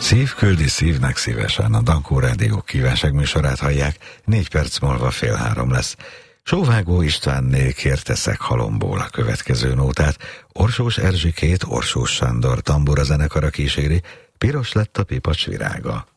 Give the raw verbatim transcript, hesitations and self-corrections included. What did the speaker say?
Szív küldi szívnek szívesen, a Dankó Rádió kívánságműsorát hallják, négy perc múlva fél három lesz. Sóvágó Istvánné Kérteszek halomból a következő nótát, Orsós Erzsikét Orsós Sándor tambura zenekara kíséri, Piros lett a pipacs virága.